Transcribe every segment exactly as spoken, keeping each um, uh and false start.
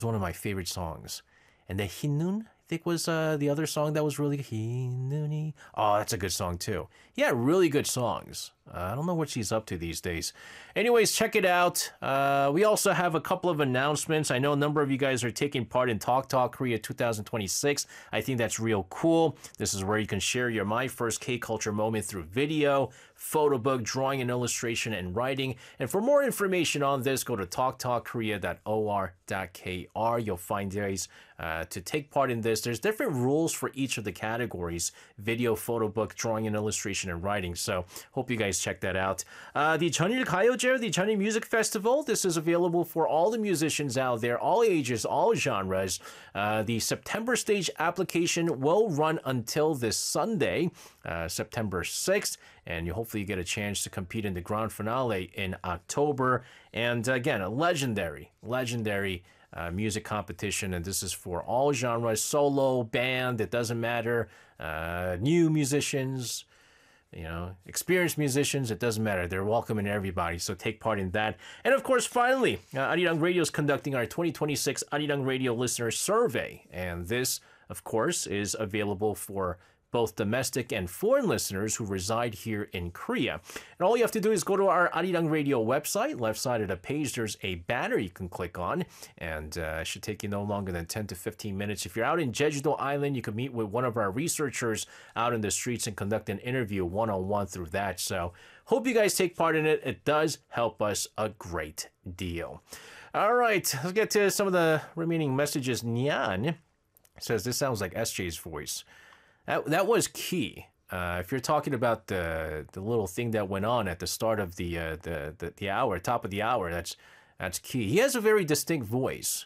It's one of my favorite songs. And the Hinun, I think, was uh, the other song that was really good. Hinuni. Oh, that's a good song too. Yeah, really good songs. Uh, I don't know what she's up to these days. Anyways, check it out. Uh, we also have a couple of announcements. I know a number of you guys are taking part in Talk Talk Korea twenty twenty-six. I think that's real cool. This is where you can share your My First K-Culture moment through video, photo book, drawing and illustration, and writing. And for more information on this, go to talk talk korea dot o r dot k r. You'll find ways uh, to take part in this. There's different rules for each of the categories: video, photo book, drawing and illustration, and writing. So hope you guys check that out. Uh, the Jeonnil Gayeoje, the Jeonnil Music Festival, this is available for all the musicians out there, all ages, all genres. Uh, the September stage application will run until this Sunday, uh, September sixth, and you hopefully get a chance to compete in the grand finale in October. And again, a legendary, legendary uh, music competition, and this is for all genres, solo, band, it doesn't matter, uh, new musicians, you know, experienced musicians, it doesn't matter. They're welcoming everybody, so take part in that. And of course, finally, uh, Arirang Radio is conducting our twenty twenty-six Arirang Radio Listener Survey. And this, of course, is available for both domestic and foreign listeners who reside here in Korea. And all you have to do is go to our Arirang Radio website. Left side of the page, there's a banner you can click on, and uh, it should take you no longer than ten to fifteen minutes. If you're out in Jeju-do Island, you can meet with one of our researchers out in the streets and conduct an interview one-on-one through that. So hope you guys take part in it. It does help us a great deal. All right, let's get to some of the remaining messages. Nyan says, this sounds like S J's voice. That, that was Key. Uh, if you're talking about the the little thing that went on at the start of the uh, the, the the hour, top of the hour, that's that's Key. He has a very distinct voice,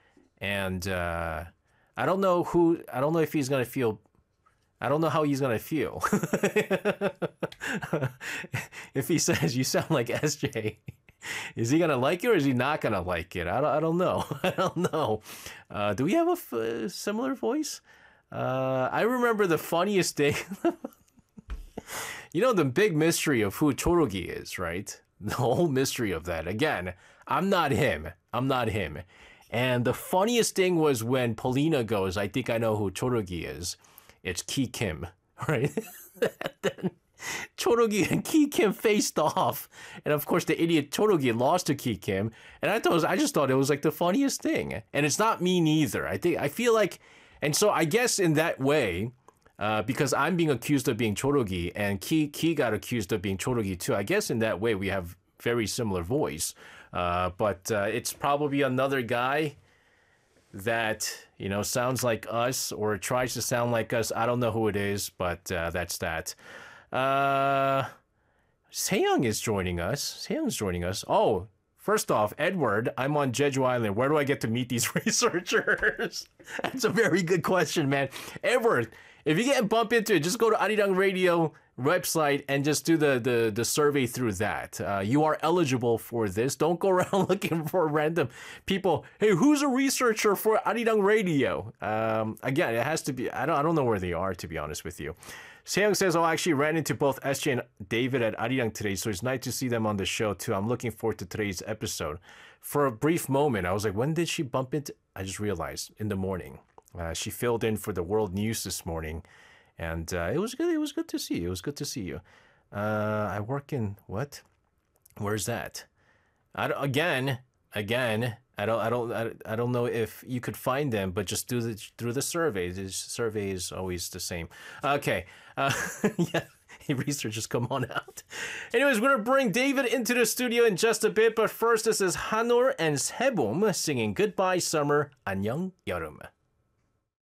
and uh, I don't know who. I don't know if he's gonna feel. I don't know how he's gonna feel if he says you sound like S J. Is he gonna like it or is he not gonna like it? I don't. I don't know. I don't know. Uh, do we have a f- uh, similar voice? Uh, I remember the funniest thing. You know, the big mystery of who Chorogi is, right? The whole mystery of that. Again, I'm not him. I'm not him. And the funniest thing was when Polina goes, I think I know who Chorogi is. It's Ki Kim, right? Then Chorogi and Ki Kim faced off. And of course, the idiot Chorogi lost to Ki Kim. And I thought it was, I just thought it was like the funniest thing. And it's not me neither. I think, I feel like, and so I guess in that way, uh, because I'm being accused of being Chorogi and Ki, Ki got accused of being Chorogi too, I guess in that way we have very similar voice. Uh, but uh, it's probably another guy that, you know, sounds like us or tries to sound like us. I don't know who it is, but uh, that's that. Uh, Seyoung is joining us. Seyoung's joining us. Oh, first off, Edward, I'm on Jeju Island. Where do I get to meet these researchers? That's a very good question, man. Edward, if you get bumped into it, just go to Arirang Radio website and just do the, the, the survey through that. Uh, you are eligible for this. Don't go around looking for random people. Hey, who's a researcher for Arirang Radio? Um, again, it has to be, I don't, I don't know where they are, to be honest with you. Seyoung says, oh, I actually ran into both S J and David at Arirang today, so it's nice to see them on the show, too. I'm looking forward to today's episode. For a brief moment, I was like, when did she bump into... I just realized, in the morning. Uh, she filled in for the world news this morning, and uh, it was good. It was good to see you. It was good to see you. Uh, I work in... What? Where's that? I don't, again, again... I don't, I don't, I, I don't know if you could find them, but just do the through the survey. The survey is always the same. Okay, uh, yeah, research just come on out. Anyways, we're gonna bring David into the studio in just a bit, but first, this is Hanor and Sebum singing "Goodbye Summer, 안녕 여름."